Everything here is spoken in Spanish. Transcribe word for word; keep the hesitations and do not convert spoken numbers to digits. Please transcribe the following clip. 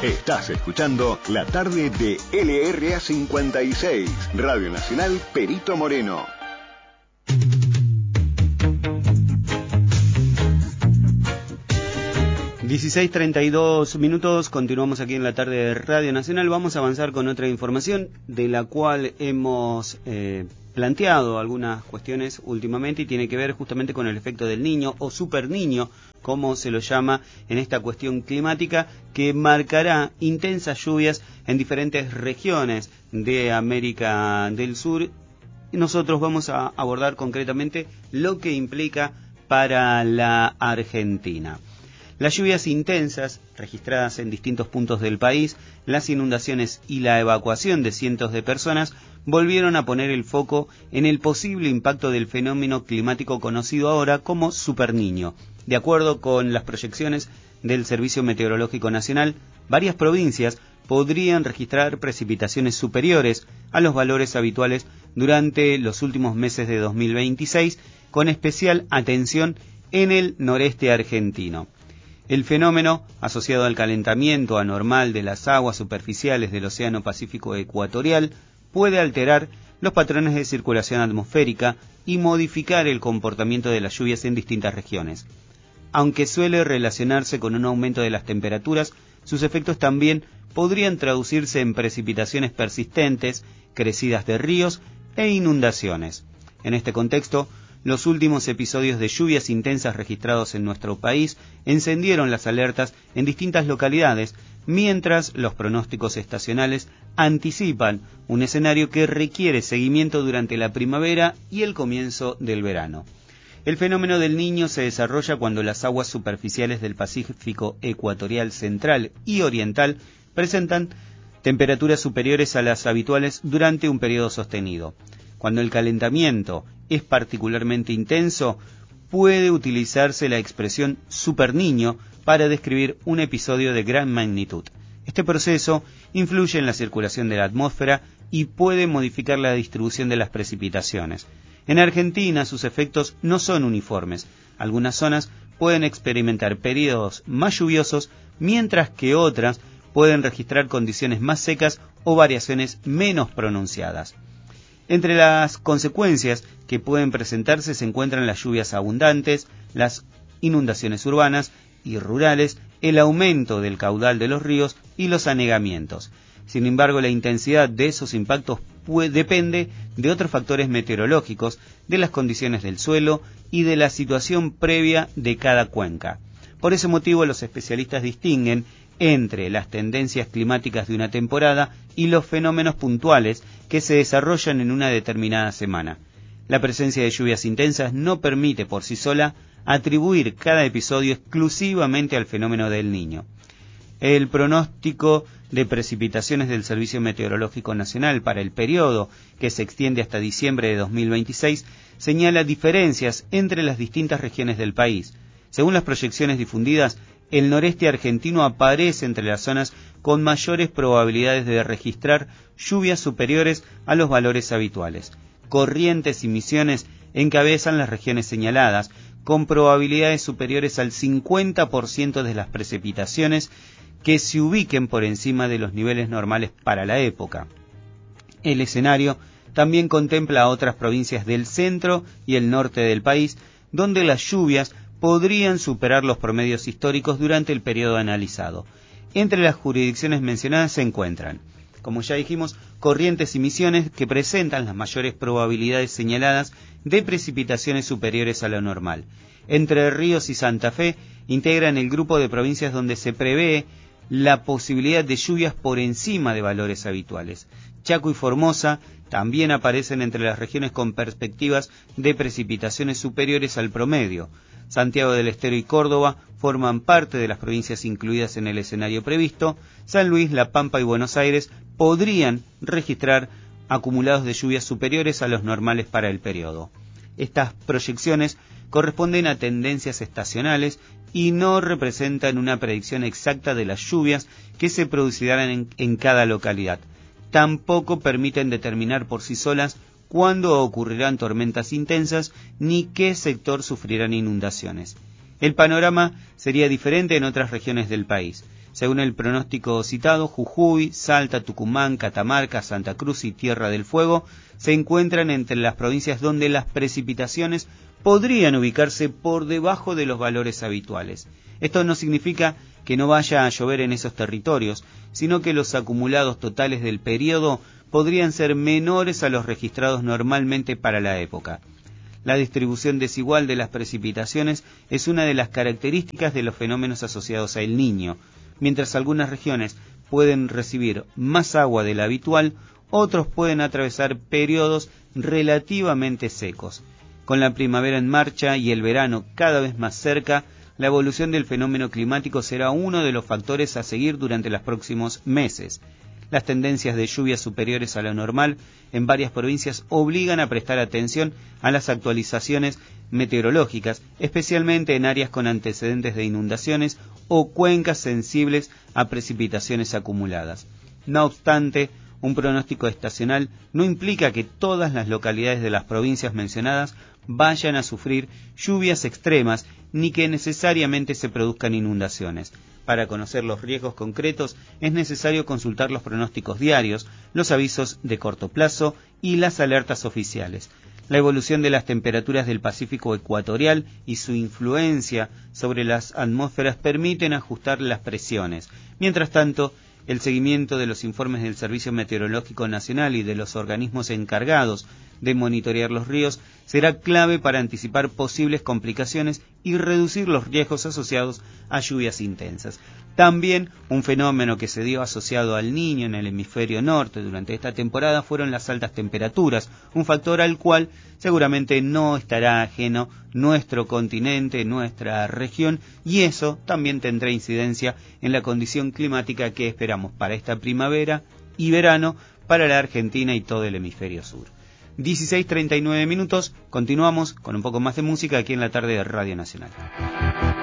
Estás escuchando la tarde de L R A cincuenta y seis, Radio Nacional Perito Moreno. dieciséis treinta y dos minutos, continuamos aquí en la tarde de Radio Nacional. Vamos a avanzar con otra información de la cual hemos eh, planteado algunas cuestiones últimamente y tiene que ver justamente con el efecto del niño o super niño, como se lo llama en esta cuestión climática, que marcará intensas lluvias en diferentes regiones de América del Sur. Y nosotros vamos a abordar concretamente lo que implica para la Argentina. Las lluvias intensas registradas en distintos puntos del país, las inundaciones y la evacuación de cientos de personas volvieron a poner el foco en el posible impacto del fenómeno climático conocido ahora como Superniño. De acuerdo con las proyecciones del Servicio Meteorológico Nacional, varias provincias podrían registrar precipitaciones superiores a los valores habituales durante los últimos meses de dos mil veintiséis, con especial atención en el noreste argentino. El fenómeno, asociado al calentamiento anormal de las aguas superficiales del Océano Pacífico Ecuatorial, puede alterar los patrones de circulación atmosférica y modificar el comportamiento de las lluvias en distintas regiones. Aunque suele relacionarse con un aumento de las temperaturas, sus efectos también podrían traducirse en precipitaciones persistentes, crecidas de ríos e inundaciones. En este contexto, los últimos episodios de lluvias intensas registrados en nuestro país encendieron las alertas en distintas localidades, mientras los pronósticos estacionales anticipan un escenario que requiere seguimiento durante la primavera y el comienzo del verano. El fenómeno del Niño se desarrolla cuando las aguas superficiales del Pacífico Ecuatorial Central y Oriental presentan temperaturas superiores a las habituales durante un periodo sostenido. Cuando el calentamiento es particularmente intenso, puede utilizarse la expresión superniño para describir un episodio de gran magnitud. Este proceso influye en la circulación de la atmósfera y puede modificar la distribución de las precipitaciones. En Argentina, sus efectos no son uniformes. Algunas zonas pueden experimentar periodos más lluviosos, mientras que otras pueden registrar condiciones más secas o variaciones menos pronunciadas. Entre las consecuencias que pueden presentarse se encuentran las lluvias abundantes, las inundaciones urbanas y rurales, el aumento del caudal de los ríos y los anegamientos. Sin embargo, la intensidad de esos impactos puede, depende de otros factores meteorológicos, de las condiciones del suelo y de la situación previa de cada cuenca. Por ese motivo, los especialistas distinguen entre las tendencias climáticas de una temporada y los fenómenos puntuales que se desarrollan en una determinada semana. La presencia de lluvias intensas no permite por sí sola atribuir cada episodio exclusivamente al fenómeno del Niño. El pronóstico de precipitaciones del Servicio Meteorológico Nacional para el periodo, que se extiende hasta diciembre de dos mil veintiséis, señala diferencias entre las distintas regiones del país. Según las proyecciones difundidas, el noreste argentino aparece entre las zonas con mayores probabilidades de registrar lluvias superiores a los valores habituales. Corrientes y Misiones encabezan las regiones señaladas, con probabilidades superiores al cincuenta por ciento de las precipitaciones que se ubiquen por encima de los niveles normales para la época. El escenario también contempla a otras provincias del centro y el norte del país, donde las lluvias podrían superar los promedios históricos durante el periodo analizado. Entre las jurisdicciones mencionadas se encuentran, como ya dijimos, Corrientes y Misiones, que presentan las mayores probabilidades señaladas de precipitaciones superiores a lo normal. Entre Ríos y Santa Fe integran el grupo de provincias donde se prevé la posibilidad de lluvias por encima de valores habituales. Chaco y Formosa también aparecen entre las regiones con perspectivas de precipitaciones superiores al promedio. Santiago del Estero y Córdoba forman parte de las provincias incluidas en el escenario previsto. San Luis, La Pampa y Buenos Aires podrían registrar acumulados de lluvias superiores a los normales para el periodo. Estas proyecciones corresponden a tendencias estacionales y no representan una predicción exacta de las lluvias que se producirán en, en cada localidad. Tampoco permiten determinar por sí solas cuándo ocurrirán tormentas intensas ni qué sector sufrirán inundaciones. El panorama sería diferente en otras regiones del país. Según el pronóstico citado, Jujuy, Salta, Tucumán, Catamarca, Santa Cruz y Tierra del Fuego se encuentran entre las provincias donde las precipitaciones podrían ubicarse por debajo de los valores habituales. Esto no significa que no vaya a llover en esos territorios, sino que los acumulados totales del periodo podrían ser menores a los registrados normalmente para la época. La distribución desigual de las precipitaciones es una de las características de los fenómenos asociados a El Niño. Mientras algunas regiones pueden recibir más agua de la habitual, otros pueden atravesar periodos relativamente secos. Con la primavera en marcha y el verano cada vez más cerca, la evolución del fenómeno climático será uno de los factores a seguir durante los próximos meses. Las tendencias de lluvias superiores a lo normal en varias provincias obligan a prestar atención a las actualizaciones meteorológicas, especialmente en áreas con antecedentes de inundaciones o cuencas sensibles a precipitaciones acumuladas. No obstante, un pronóstico estacional no implica que todas las localidades de las provincias mencionadas vayan a sufrir lluvias extremas ni que necesariamente se produzcan inundaciones. Para conocer los riesgos concretos es necesario consultar los pronósticos diarios, los avisos de corto plazo y las alertas oficiales. La evolución de las temperaturas del Pacífico ecuatorial y su influencia sobre las atmósferas permiten ajustar las presiones. Mientras tanto, el seguimiento de los informes del Servicio Meteorológico Nacional y de los organismos encargados de monitorear los ríos será clave para anticipar posibles complicaciones y reducir los riesgos asociados a lluvias intensas. También un fenómeno que se dio asociado al Niño en el hemisferio norte durante esta temporada fueron las altas temperaturas, un factor al cual seguramente no estará ajeno nuestro continente, nuestra región, y eso también tendrá incidencia en la condición climática que esperamos para esta primavera y verano para la Argentina y todo el hemisferio sur. dieciséis treinta y nueve minutos, continuamos con un poco más de música aquí en la tarde de Radio Nacional.